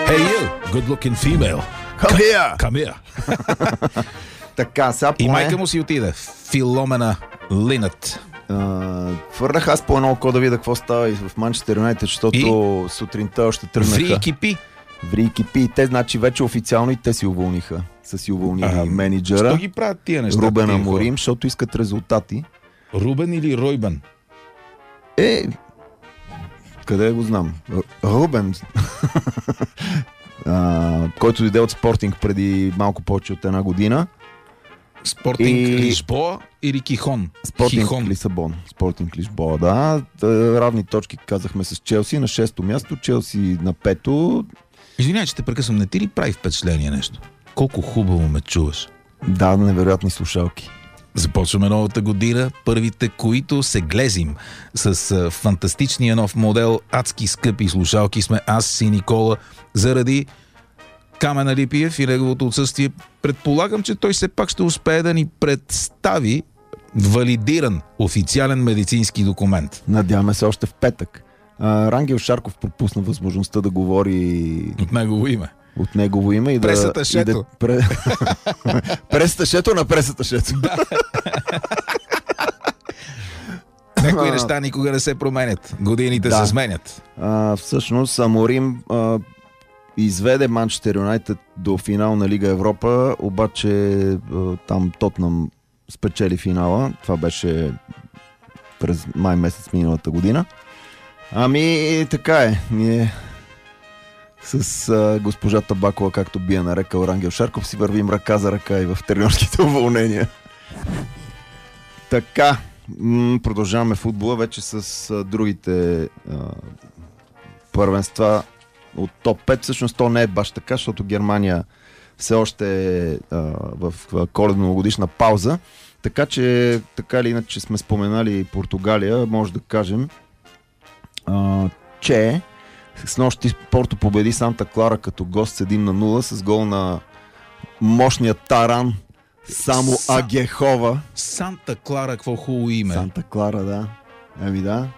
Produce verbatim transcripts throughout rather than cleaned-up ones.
Hey you, good looking female. Come here! Come here. Така, сега И поне... майка му си отиде. Филомена Линът. А, Фърнах аз по едно око да видя какво става и в Манчестър Юнайтед, защото И? сутринта още тръгнаха. Ври кипи. Ври кипи. И те, значи, вече официално и те си уволниха. Са си уволнили А, менеджера. Що ги правят тия неща? Рубен тия Аморим, хора? защото искат резултати. Рубен или Ройбен? Е, къде го знам? Р- Рубен, а, който дойде от Спортинг преди малко повече от една година. Спортинг И- Лишбоа или Кихон? Спортинг Хихон. Лисабон. Спортинг Лишбоа, да. Та, равни точки казахме с Челси на шесто място, Челси на пето. Извинявай, че те прекъсвам. Не ти ли прави впечатление нещо? Колко хубаво ме чуваш. Да, невероятни слушалки. Започваме новата година, първите, които се глезим с а, фантастичния нов модел, адски скъпи слушалки сме аз и Никола, заради Камена Липиев и неговото отсъствие. Предполагам, че той все пак ще успее да ни представи валидиран официален медицински документ. Надяваме се още в петък. А, Рангел Шарков пропусна възможността да говори От негово име. от негово име и да... Пресата и Шето. да пре... Пресата Шето на пресата Шето. Някои неща никога не се променят. Годините Да. се сменят. А, всъщност Аморим а, изведе Манчестър Юнайтед до финал на Лига Европа, обаче а, там Тотнъм спечели финала. Това беше през май месец миналата година. Ами така е. Ние с а, госпожа Табакова, както би я нарекал Рангел Шарков, си вървим ръка за ръка и в треньорските уволнения. Така, м- продължаваме футбола вече с а, другите а, първенства от топ пет. Всъщност то не е баш така, защото Германия все още е а, в коледно-новогодишна пауза. Така че, така или иначе сме споменали Португалия, може да кажем, а, че с нощи Порто победи Санта Клара като гост с едно на нула с гол на мощния таран Само Са- Агехова. Санта Клара, какво хубаво име. Санта Клара, да. Еми да.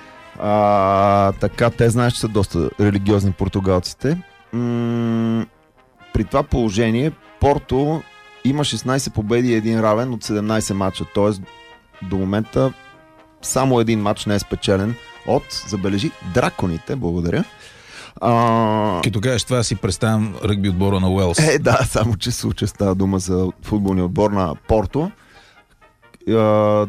А, така, те знаеш, че са доста религиозни португалците. М- при това положение Порто има шестнайсет победи и един равен от седемнайсет мача. Т.е. до момента само един мач не е спечелен от, забележи, драконите. Благодаря. А... Като кажеш това, си представям ръгби отбора на Уелс. Е, да, само че случай става дума за футболния отбор на Порто. А,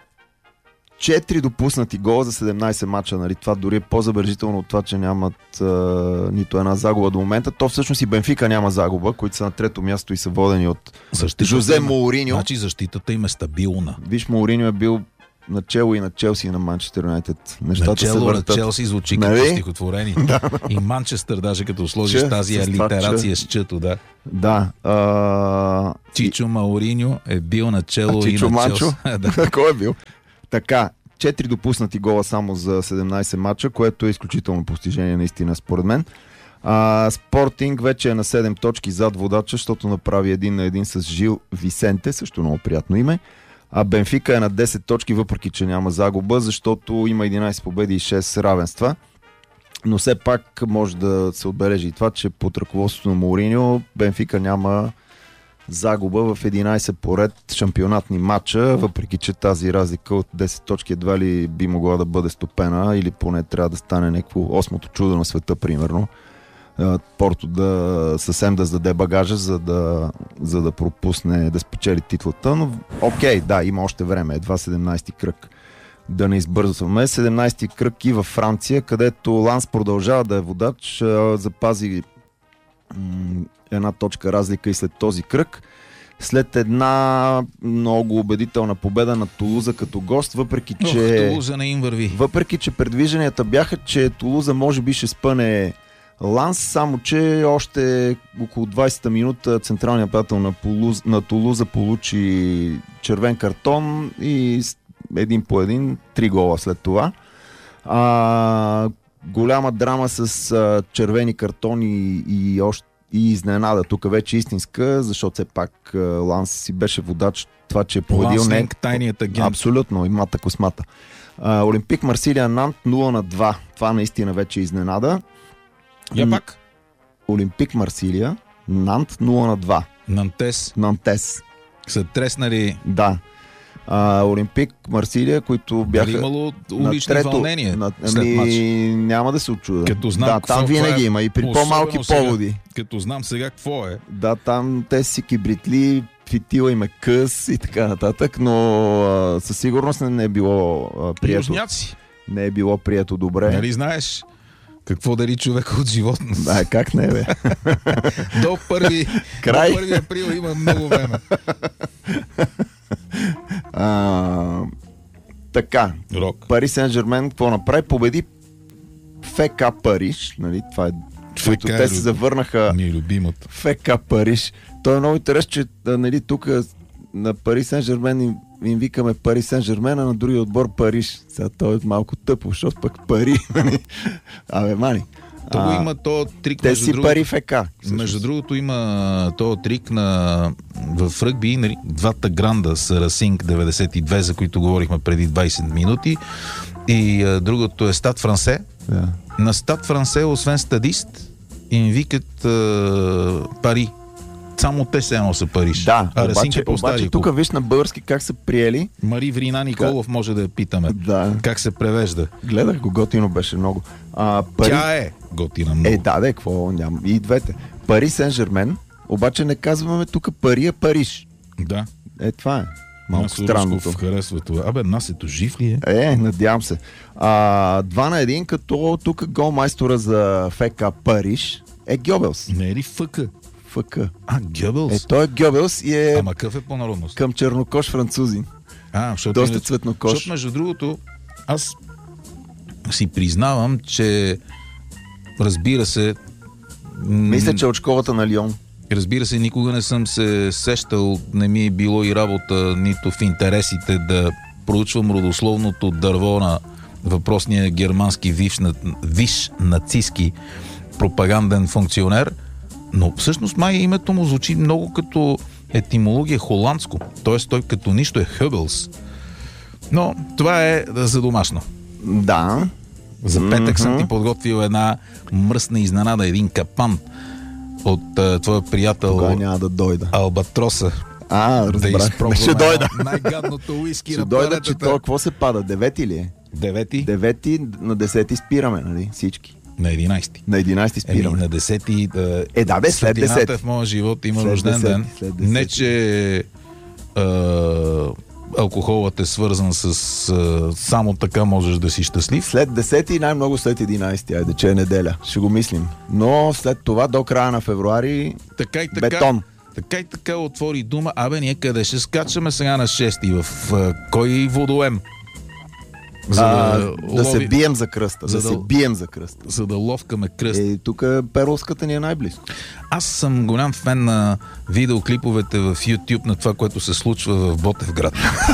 Четири допуснати гола за седемнайсет мача, нали? Това дори е по-забележително от това, че нямат а, нито една загуба до момента. То всъщност и Бенфика няма загуба, които са на трето място и са водени от Защитата Жозе им- Моуриньо. Значи защитата им е стабилна. Виж, Моуриньо е бил начело и на Челси и на Манчестър Юнайтед. Нещата се Начало на въртат. Челси звучи Нали? като стихотворение. И Манчестър, даже като сложиш Че, тази с това, алитерация че- с чето, да. Да. А... Чичо Мауриньо е бил начало А и Чичо на Манчо? Челси. Да. Кой е бил? Така, четири допуснати гола само за седемнайсет мача, което е изключително постижение наистина според мен. А, Спортинг вече е на седем точки зад водача, защото направи един на един с Жил Висенте, също много приятно име. А Бенфика е на десет точки, въпреки че няма загуба, защото има единайсет победи и шест равенства. Но все пак може да се отбележи и това, че под ръководството на Моуриньо Бенфика няма загуба в единайсет поред шампионатни матча, въпреки че тази разлика от десет точки едва ли би могла да бъде стопена или поне трябва да стане някакво осмото чудо на света, примерно. А, Порто да съвсем да сдаде багажа, за да, за да пропусне да спечели титлата, но окей, да, има още време, едва седемнайсети кръг. Да не избързваме. седемнайсети кръг и във Франция, където Ланс продължава да е водач, а, запази м- една точка разлика и след този кръг. След една много убедителна победа на Тулуза като гост, въпреки Ох, че, Тулуза не им върви. въпреки че предвижданията бяха, че Тулуза може би ще спъне Ланс, само че още около двайсета минута централният нападател на, Полуз, на Тулуза получи червен картон и с- един по един, три гола след това. А, голяма драма с а, червени картони и още и изненада, тук вече истинска, защото все пак а, Ланс си беше водач, това, че е победил Ланс не... Ненк, тайният агент. Абсолютно, имата космата. А, Олимпик Марсилия Нант нула на два. Това наистина вече е изненада. Я М, пак. Олимпик Марсилия, Нант нула на два. Нантес Нантес. са треснали. Да. А, Олимпик Марсилия, които бяха... Дали имало на улични трето, вълнения на, след ами, матч? няма да се очуда. Като знам да, там какво- винаги това е има и при особено по-малки сега. поводи. Като знам сега какво е. Да, там те си кибритли, фитила им е къс и така нататък, но а, със сигурност не е било а, прието. Южняци. Не е било прието добре. Нали знаеш какво дали човека от животност? Да, как не бе? До първи, Край. до първи април има много време. а, така, Рок. Пари Сен-Жермен какво направи? Победи ФК Париж, нали? Това е, които е те се люб- завърнаха Ми е любимото. ФК Париж. То е много интересно, че а, нали, тук на Пари Сен-Жермен им, им викаме Пари Сен-Жермен, а на другия отбор Париж. Сега той е малко тъпо, защото пък пари. нали? Абе, мани. То А, има то трик, Те между си другото. пари ФК. всъщност. Между другото има то трик на в ръгби, нали, двата гранда са Расинг деветдесет и две, за които говорихме преди двайсет минути, и а, другото е Стад Франсе. Да. На Стад Франсе, освен стадист, им викат а, пари. Само те се едно са Париж. Да, а Расинг обаче, е по-стария обаче клуб. тук виж на български как са приели. Мари Врина Николов може да я питаме. Да. Как се превежда? Гледах го, готино беше много. А, пари... Тя е готина много. Е, да, да, какво няма. И двете. Пари Сен-Жермен, обаче не казваме тук пари, а Париж. Да. Е, това е. Малко Насо странното. Русков харесва това. Абе, Насето жив ли е? Е, надявам се. А, два на един, като тук голмайстора за ФК Париж е Гьобелс. Не е ли фъка? ФК. А, Гьобелс? Е, той е Гьобелс и е Ама какъв е по народност? към чернокош французин. А, защото Доста иначе- цветнокош. Защото, между другото, аз си признавам, че разбира се, м, Мисля, че от школата на Лион. разбира се, никога не съм се сещал, не ми е било и работа, нито в интересите да проучвам родословното дърво на въпросния германски виш, виш нацистски пропаганден функционер, но всъщност май името му звучи много като етимология холандско, т.е. той като нищо е Хъбелс. Но това е за домашно. Да. За петък съм Мгм. ти подготвил една мръсна изненада, един капан от uh, твоя приятел Тогава няма да дойда. Албатроса. А, Да разбрах. изпробваме Ще дойда. най-гадното уиски Ще на дойда, че то планетата. какво се пада? Девети ли е? Девети Девети на десети спираме, нали? Всички. на единайсти. На единайсти Еми, спираме. на десети... Да, Е, да бе, след светлината десети. в моя живот има След рожден десети, ден. след десети. Не, че а, алкохолът е свързан с а, само така можеш да си щастлив. След десети и най-много след единайсети, айде, че е неделя. Ще го мислим. Но след това до края на февруари Така и така. бетон. Така и така отвори дума. Абе, ние къде ще скачаме сега на шести? В а, кой водоем? За А, да, да се лови- бием за кръста. за да, да- се бием за кръста. за да ловкаме кръст. Е, тук Перловската ни е най-близко. Аз съм голям фен на видеоклиповете в YouTube на това, което се случва в Ботевград.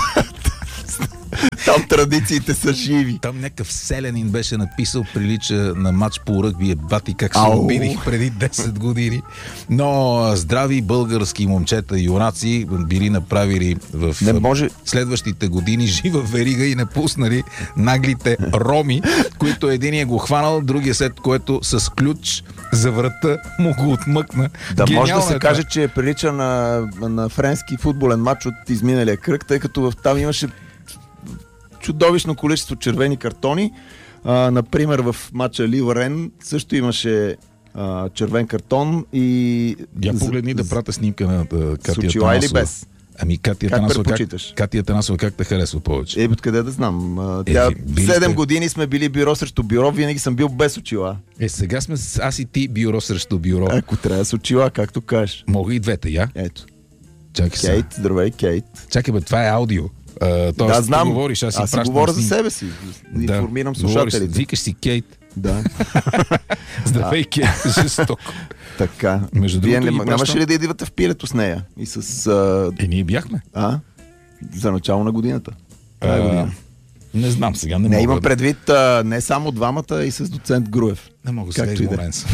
Там традициите са живи. Там някакъв селянин беше написал, прилича на матч по ръгби, е бати как се Ау. обидих преди десет години. Но а, здрави български момчета и юнаци били направили в Не може. следващите години жива верига и не пуснали наглите роми, които единия го хванал, другия след което с ключ за врата му го отмъкна. Да може да Гениално се е каже, това. че прилича на, на френски футболен матч от изминалия кръг, тъй като в там имаше чудовищно количество червени картони. А, например, в матча Лил-Рен също имаше а, червен картон и... Я за- погледни да пратя снимка на а, С Катя очила или Атанасова. без? Ами Катя Как Атанасова, предпочиташ? как, Катя Атанасова как те харесва повече? Е, откъде да знам. А, Е, Тя ви- били седем сте- години сме били бюро срещу бюро, винаги съм бил без очила. Е, сега сме с аз и ти бюро срещу бюро. Ако трябва с очила, както кажеш. Мога и двете, я? Ето. Чакай сега. Кейт, здравей, Кейт. Чакай бе, това е аудио. А, тоест, Да, знам. Ти говориш, аз си аз си пращам говоря за снимки. себе си. Да информирам говориш, слушателите. Викаш си Кейт. Да. Здравей, Кейт. Жестоко. Така. Между Вие другото, не, ги нямаше пращам- ли да идвате в пилето с нея? И с... А, Е, ние бяхме. а? За начало на годината. Тая А, година. не знам сега, не, Не, мога. имам да- предвид а, не само двамата, и с доцент Груев. Не мога Както сега и да е. изморен съм.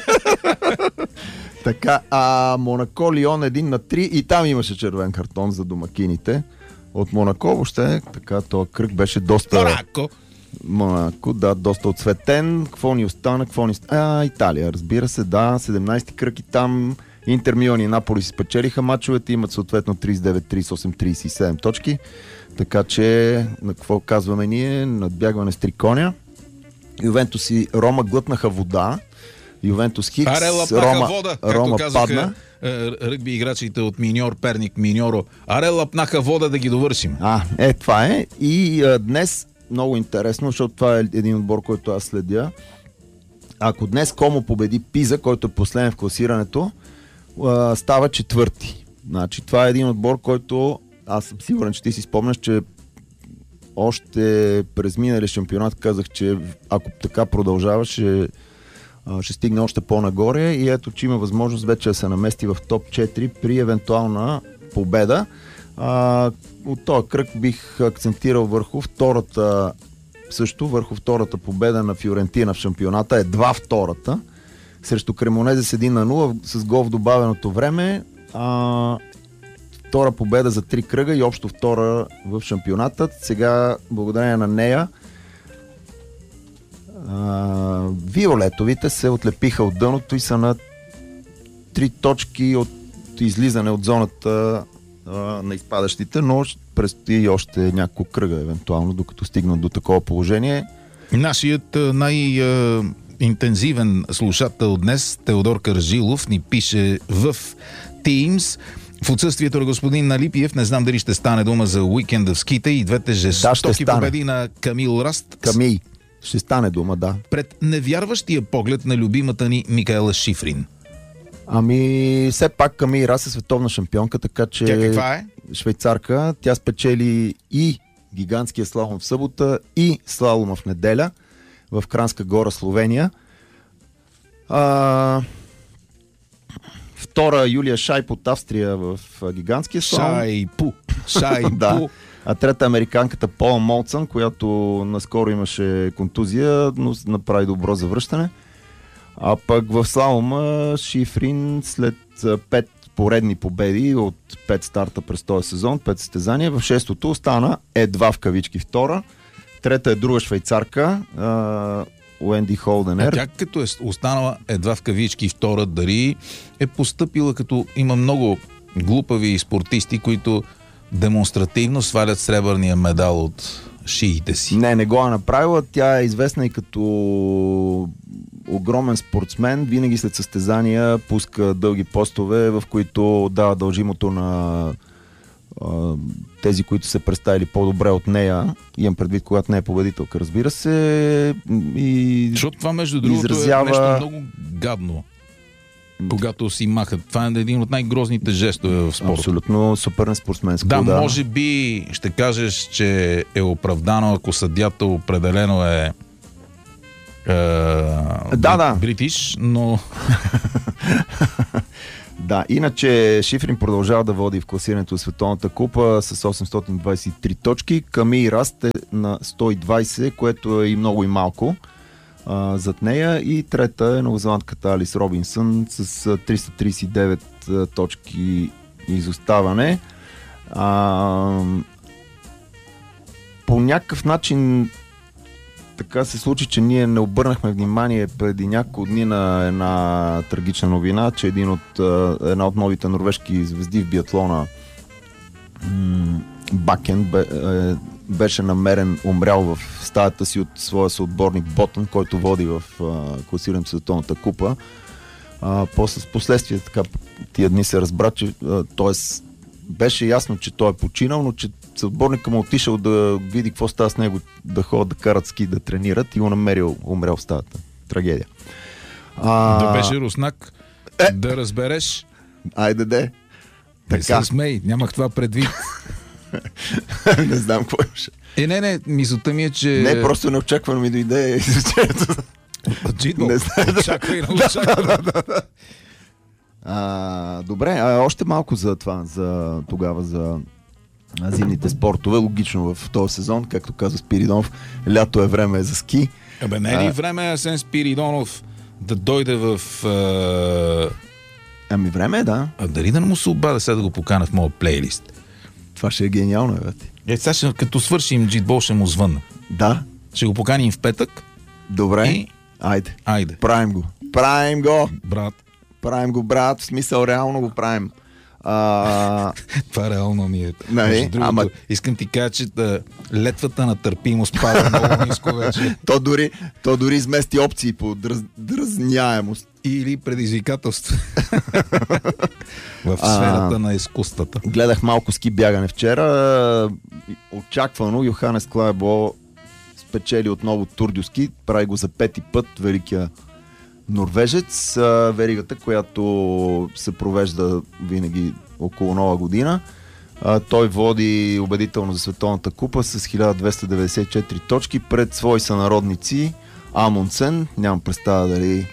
Така, а Монако Лион един на три и там имаше червен картон за домакините. От Монако въобще, така, този кръг беше доста, Монако! Монако, да, доста отцветен. Какво ни остана? Какво ни... А, Италия, разбира се, да. седемнайсети кръг и там Интер, Милан и Наполи си спечелиха мачовете, имат съответно трийсет и девет, трийсет и осем, трийсет и седем точки. Така че, на какво казваме ние? Надбягване с три коня. Ювентус и Рома глътнаха вода. Ювентус Хикс, Аре, лапнаха Рома, вода, Рома както падна. казаха ръгби играчите от Миньор, Перник, Миньоро. Аре, лапнаха вода да ги довършим. А, е, това е. И а, днес, много интересно, защото това е един отбор, който аз следя. Ако днес Комо победи Пиза, който е последен в класирането, а, става четвърти. Значи, това е един отбор, който аз съм сигурен, че ти си спомняш, че още през миналия шампионат казах, че ако така продължава, ще, ще стигне още по-нагоре и ето, че има възможност вече да се намести в топ четири при евентуална победа. А, от този кръг бих акцентирал върху втората, също върху втората победа на Фиорентина в шампионата, едва втората, срещу Кремонезе с едно на нула с гол в добавеното време. А, втора победа за три кръга и общо втора в шампионата. Сега, благодарение на нея, а, виолетовите се отлепиха от дъното и са на три точки от излизане от зоната а, на изпадащите, но предстои още няколко кръга, евентуално, докато стигнат до такова положение. Нашият най-интензивен слушател днес, Теодор Каржилов, ни пише в Teams: в отсъствието на господин Налипиев, не знам дали ще стане дума за уикенда в ските и двете жестоки да, победи на Камил Раст. Камий. Ще стане дума, да. Пред невярващия поглед на любимата ни Микаела Шифрин. Ами, все пак Камий Раст е световна шампионка, така че... Тя каква е? Швейцарка. Тя спечели и гигантския слалом в събота, и слалома в неделя в Кранска гора, Словения. А... Втора Юлия Шайп от Австрия в гигантския слалом. Шайпу. Шайпу. Да. А трета американката Пола Молцън, която наскоро имаше контузия, но направи добро завръщане. А пък в слалома Шифрин след пет поредни победи от пет старта през този сезон, пет състезания, в шестото остана едва в кавички втора. Трета е друга швейцарка, Уенди Холденер. А тя като е останала едва в кавички втора, дали е постъпила, като има много глупави спортисти, които демонстративно свалят сребърния медал от шиите си? Не, не го е направила. Тя е известна и като огромен спортсмен. Винаги след състезания пуска дълги постове, в които дава дължимото на а, тези, които се представили по-добре от нея. Имам предвид, когато не е победителка, разбира се. И защото това, между другото, изразява... е нещо много гадно. Когато си махат. Това е един от най-грозните жестове в спорта. Абсолютно супер неспортсменско. Да, да, може би ще кажеш, че е оправдано, ако съдята определено е, е да, да. бритиш, но... Да, иначе Шифрин продължава да води в класирането на Световната купа с осемстотин двайсет и три точки. Камий Раст е на сто и двайсет, което е и много и малко а, зад нея. И трета е новозеландката Алис Робинсън с триста трийсет и девет а, точки изоставане. А, по някакъв начин така се случи, че ние не обърнахме внимание преди няколко дни на една трагична новина, че един от, една от новите норвежки звезди в биатлона, Бакен, беше намерен умрял в стаята си от своя съотборник Ботън, който води в класирането Световната купа. После с последствие така тия дни се разбра, че т.е. беше ясно, че той е починал, но че съотборника му отишъл да види какво става с него, да ходят да карат ски, да тренират и го намерил умрял в стаята. Трагедия. А... Да беше руснак, е... да разбереш. Айде де. Не се смей, нямах това предвид. Не знам какво имаше. Е, не, не, мисълта ми е, че... Не, просто неочаквано ми дойде изречението. Джидбол, очаквай, не очаквай. А, добре, а още малко за това, за тогава, за зимните спортове. Логично в този сезон, както казва Спиридонов, лято е време за ски. Абе, не е ли време Асен Спиридонов да дойде в... А... Ами време е, да. А дали да не му се обада сега да го покана в моят плейлист? Това ще е гениално, бе. Е, сега ще, като свършим джитбол, ще му звънна. Да, Ще го поканим в петък. Добре, И... айде. Айде. Правим го. Правим го. Брат. Правим го, брат. В смисъл, реално го правим. А... Това реално ми е. Не, другото, ама... Искам ти кажа, че да, летвата на търпимост пада много ниско вече. то, дори, то дори измести опции по дръз, дразняемост. Или предизвикателство. В сферата а, на изкуствата. Гледах малко ски бягане вчера. Очаквано Йоханес Клайбо спечели отново Тур дю Ски. Прави го за пети път великия норвежец. Веригата, която се провежда винаги около Нова година. Той води убедително за Световната купа с хиляда двеста деветдесет и четири точки пред свои сънародници. Амундсен, нямам представа дали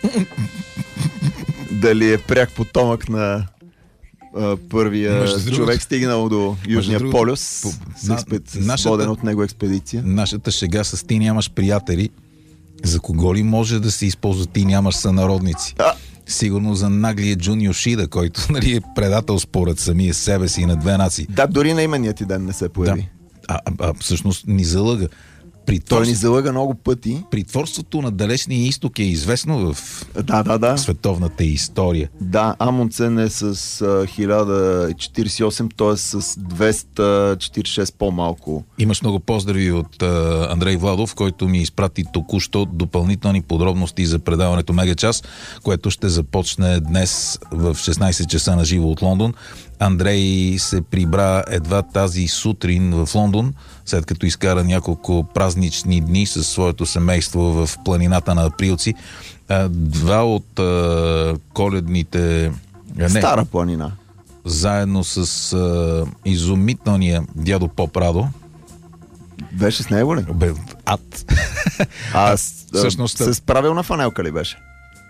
дали е пряк потомък на а, първия Между човек другото, стигнал до Южния другото, полюс с, на, експед, с нашата, водена от него експедиция. Нашата шега с ти нямаш приятели. За кого ли може да се използва ти нямаш сънародници? А! Сигурно за наглия Джун Йошида, който нали, е предател според самия себе си на две нации. Да, дори на имения ти ден не се появи. Да. А, а, а всъщност ни залъга. Той ни залъга много пъти. Притворството на Далечния изток е известно в да, да, да. световната история. Да, Амундсен е с а, хиляда четиридесет и осем, т.е. с двеста четиридесет и шест по-малко. Имаш много поздрави от а, Андрей Владов, който ми изпрати току-що допълнителни подробности за предаването Мега час, което ще започне днес в шестнайсет часа на живо от Лондон. Андрей се прибра едва тази сутрин в Лондон, след като изкара няколко празнични дни със своето семейство в планината на Априлци. Два от а, коледните... Не, Стара планина. Заедно с а, изумителния дядо Поп Радо. Беше с него ли? Бе, ад. А, всъщност... с правилна фанелка ли беше?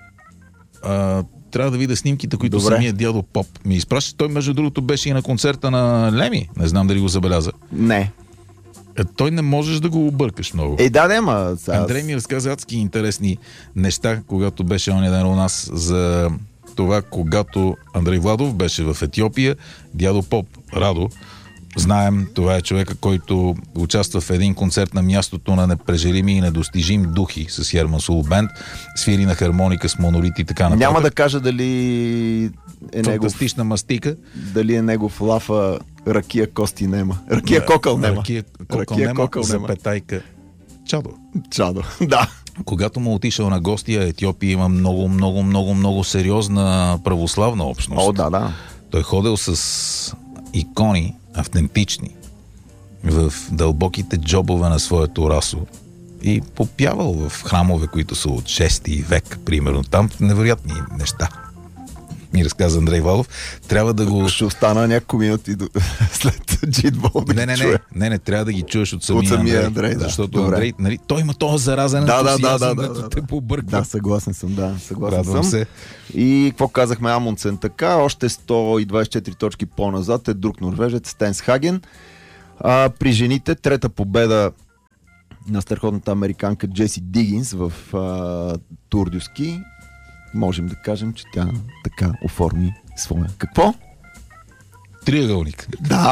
А, трябва да видя снимките, които Добре. Самия дядо Поп ми изпраща. Той, между другото, беше и на концерта на Леми. Не знам дали го забеляза. Не. Е, той не можеш да го объркаш много. Е, да, да, ма... Сега... Андрей ми разказа адски интересни неща, когато беше оня ден у нас, за това, когато Андрей Владов беше в Етиопия, дядо Поп Радо, знаем, това е човека, който участва в един концерт на мястото на непрежелими и недостижими духи с Херман Сул Бенд, свири на хармоника с монолит и така нататък. Няма да кажа дали е фантастична негов... мастика. Дали е негов лафа ракия кости нема. Ракия кокъл нема. Ракия кокъл ракия нема, кокъл за нема. петайка. Чадо. Чадо, да. Когато му отишъл на гостия, Етиопия има много, много, много, много сериозна православна общност. О, да, да. Той ходил с икони, автентични, в дълбоките джобове на своето расо и попявал в храмове, които са от шести век, примерно. Там невероятни неща. Ми разказа Андрей Валов. Трябва да го... Ще остана няколко минути до... след джитбол да не, не, не, не, не, трябва да ги чуеш от самия, от самия Андрей, Андрей, да. защото Добре. Андрей, нали, той има този заразен да, да, ентусиазъм, да, да, дето да, те да. побърква. Да, съгласен съм, да, съгласен Радвам съм. се. И какво казахме, Амундсен така, още сто и двайсет и четири точки по-назад е друг норвежец, Стенс Хаген. А, при жените трета победа на страхотната американка Джеси Дигинс в Тур дю Ски. Можем да кажем, че тя така оформи своя. Какво? Триъгълник. Да.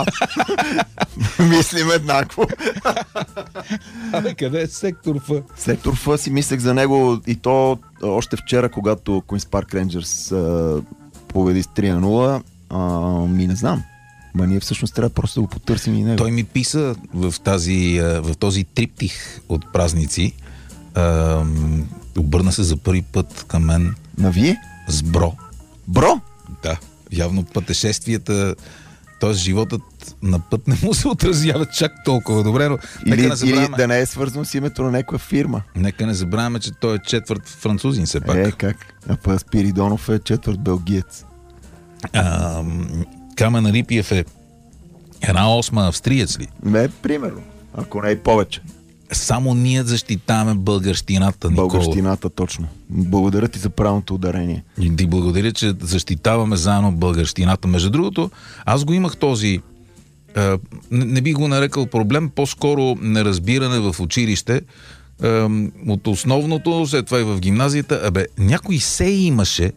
Мислим еднакво. Абе, къде е сектор Ф? Сектор Ф си мислех за него и то още вчера, когато Queen's Park Rangers а, победи с три на нула. А, ми не знам. Ма ние всъщност трябва просто да го потърсим и него. Той ми писа в, тази, в този триптих от празници. А, обърна се за първи път към мен. На вие? С бро. Бро? Да. Явно пътешествията, т.е. животът на път не му се отразява чак толкова добре, но или, нека не забравяме, или да не е свързано с името на някаква фирма. Нека не забравяме, че той е четвърт французин все пак. Е, как? А па Спиридонов е четвърт белгиец. А, Камен Рипиев е една осма австриец ли? Не, примерно. Ако не и повече. Само ние защитаваме българщината, Никола. Българщината, точно. Благодаря ти за правилното ударение. И ти благодаря, че защитаваме заедно българщината. Между другото, аз го имах този, е, не, не би го нарекал проблем, по-скоро неразбиране в училище, е, от основното, след това и в гимназията. Абе, някой се имаше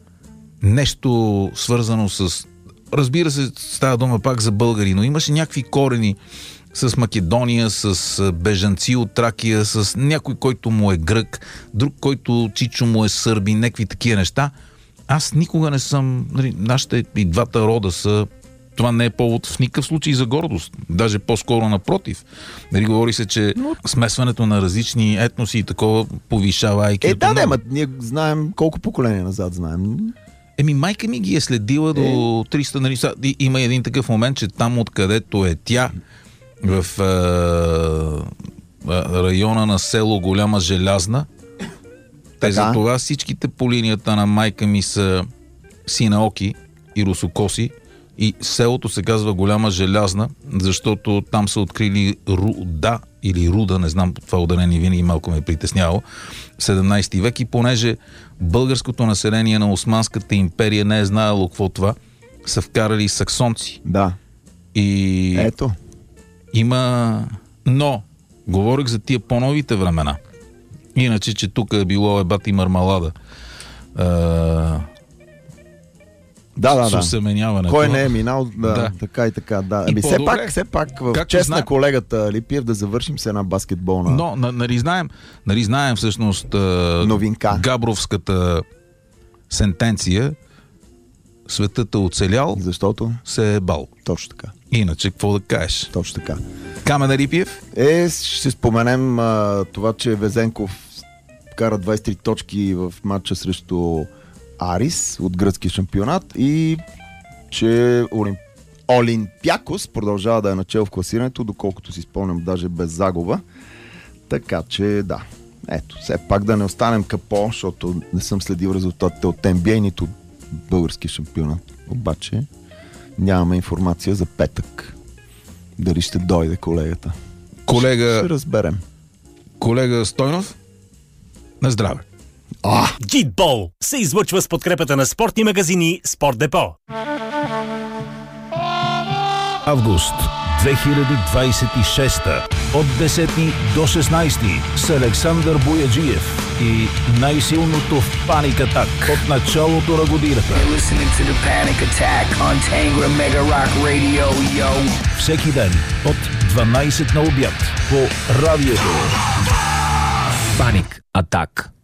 нещо свързано с... Разбира се, става дума пак за българи, но имаше някакви корени с Македония, с бежанци от Тракия, с някой, който му е грък, друг, който чичо му е сърби, някакви такива неща. Аз никога не съм... Нали, нашите и двата рода са... Това не е повод в никакъв случай за гордост. Даже по-скоро напротив. Нали, говори се, че смесването на различни етноси и такова повишава ай кю-то. Е, да, не, ма, ние знаем колко поколения назад знаем. Еми, майка ми ги е следила е. до триста, нали, са, има един такъв момент, че там откъдето е тя, в е, района на село Голяма Желязна, те за това всичките по линията на майка ми са синаоки и русокоси и селото се казва Голяма Желязна, защото там са открили руда или руда, не знам, това ударение винаги малко ме е притесняло, в седемнайсети век и понеже българското население на Османската империя не е знаело какво това, са вкарали саксонци. Да. И ето. Има... Но, говорих за тия по-новите времена. Иначе, че тук е било ебати мармалада. А... Да, да, с да. Осеменяването. Кой не е минал, да, да. така и така, да. Ами все пак, все пак, в чест зна... на колегата Липир да завършим с една баскетболна... Но, нали знаем, нали знаем всъщност новинка. Габровската сентенция, светът е оцелял, защото се е бал. Точно така. Иначе, какво да кажеш? Точно така. Камен Рипиев? Е, ще споменем а, това, че Везенков кара двайсет и три точки в матча срещу Арис от гръцкия шампионат и че Олимп... Олимпиакос продължава да е начел в класирането, доколкото си спомням, даже без загуба. Така че да. Ето, все пак да не останем капо, защото не съм следил резултатите от Ен Би Ей, нито български шампионат. Обаче нямаме информация за петък. Дали ще дойде колегата. Колега... Ще, ще разберем. Колега Стойнов, на здраве. Джитбол се излъчва с подкрепата на спортни магазини Спорт Депо. Август две хиляди двайсет и шеста от десети до шестнайсети с Александър Бояджиев и най-силното в Паник Атак от началото на годината. Всеки ден от дванайсет на обяд по радиото. Паник Атак.